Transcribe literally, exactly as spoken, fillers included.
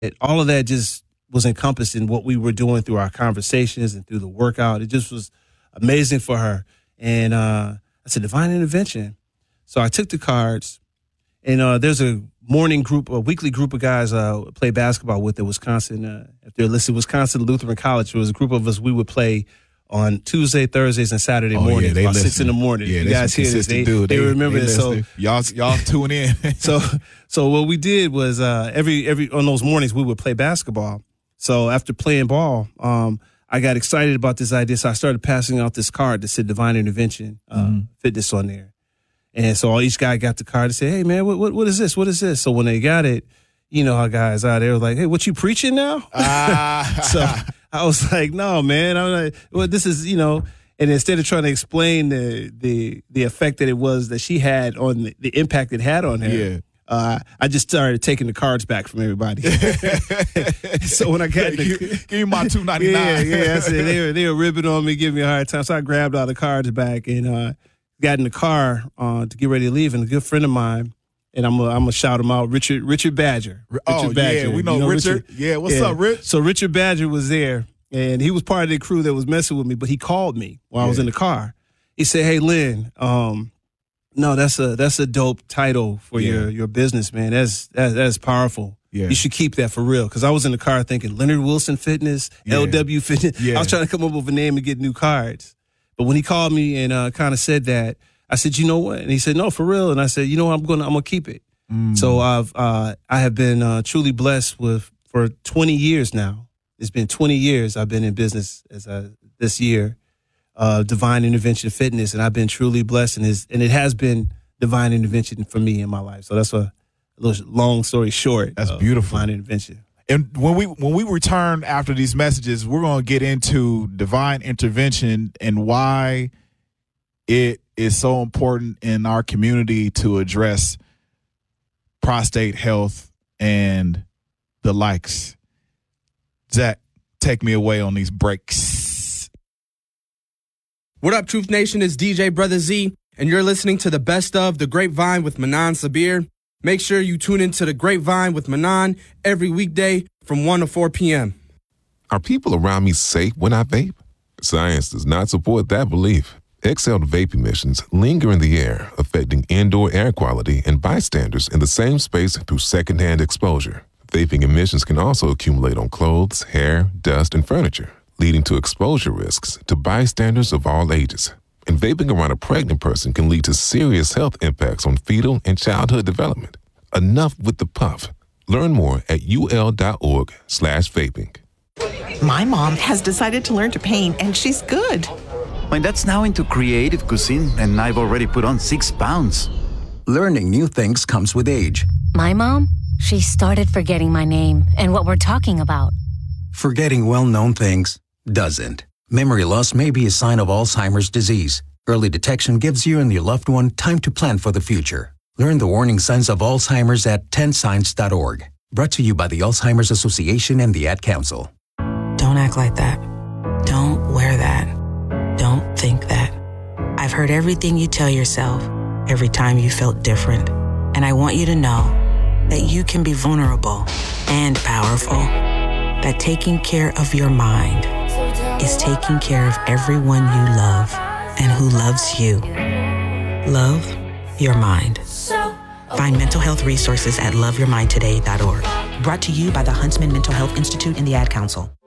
it, all of that just was encompassed in what we were doing through our conversations and through the workout. It just was amazing for her. And uh, I said, divine intervention. So I took the cards, and uh, there's a morning group, a weekly group of guys uh, play basketball with at Wisconsin. Uh, if they're listed, Wisconsin Lutheran College. There was a group of us. We would play on Tuesday, Thursdays, and Saturday oh, mornings, yeah, about listen. six in the morning. Yeah, you guys hear this? They, they, they remember they this. So y'all, y'all tune in. so, so what we did was uh, every every on those mornings we would play basketball. So after playing ball, um, I got excited about this idea. So I started passing out this card that said Divine Intervention uh, mm-hmm. Fitness on there. And so each guy got the card and said, hey, man, what, what what is this? What is this? So when they got it, you know how guys are, they were like, hey, what you preaching now? Ah. So I was like, no, man. I'm like, well, this is, you know, and instead of trying to explain the the the effect that it was that she had on the, the impact it had on her, yeah. Uh, I just started taking the cards back from everybody. So when I got the, give, give me my two ninety nine. Yeah, yeah. I said they were they were ribbing on me, giving me a hard time. So I grabbed all the cards back and uh, got in the car uh, to get ready to leave. And a good friend of mine, and I'm gonna I'm gonna shout him out, Richard Richard Badger. Richard oh Badger. yeah, we know, you know Richard. Richard. Yeah, what's yeah. up, Rich? So Richard Badger was there, and he was part of the crew that was messing with me. But he called me while yeah. I was in the car. He said, "Hey, Lynn." Um, No, that's a that's a dope title for yeah. your your business, man. That's that, that's powerful. Yeah. You should keep that for real. Because I was in the car thinking Leonard Wilson Fitness, yeah. L W Fitness. Yeah. I was trying to come up with a name to get new cards. But when he called me and uh, kind of said that, I said, you know what? And he said, no, for real. And I said, you know what? I'm gonna I'm gonna keep it. Mm. So I've uh, I have been uh, truly blessed with for twenty years now. It's been twenty years I've been in business as a, this year. Uh, divine intervention fitness, and I've been truly blessed, and, is, and it has been divine intervention for me in my life. So that's a, a little long story short. That's beautiful. Divine intervention. And when we when we return after these messages, we're going to get into divine intervention and why it is so important in our community to address prostate health and the likes. Zach, take me away on these breaks. What up, Truth Nation? It's D J Brother Z, and you're listening to the best of The Grapevine with Manan Sabir. Make sure you tune into The Grapevine with Manan every weekday from one to four p.m. Are people around me safe when I vape? Science does not support that belief. Exhaled vape emissions linger in the air, affecting indoor air quality and bystanders in the same space through secondhand exposure. Vaping emissions can also accumulate on clothes, hair, dust, and furniture, leading to exposure risks to bystanders of all ages. And vaping around a pregnant person can lead to serious health impacts on fetal and childhood development. Enough with the puff. Learn more at ul.org slash vaping. My mom has decided to learn to paint, and she's good. My dad's now into creative cuisine, and I've already put on six pounds. Learning new things comes with age. My mom, she started forgetting my name and what we're talking about. Forgetting well-known things doesn't. Memory loss may be a sign of Alzheimer's disease. Early detection gives you and your loved one time to plan for the future. Learn the warning signs of Alzheimer's at ten signs dot org. Brought to you by the Alzheimer's Association and the Ad Council. Don't act like that. Don't wear that. Don't think that. I've heard everything you tell yourself every time you felt different. And I want you to know that you can be vulnerable and powerful. That taking care of your mind is taking care of everyone you love and who loves you. Love your mind. Find mental health resources at love your mind today dot org. Brought to you by the Huntsman Mental Health Institute and the Ad Council.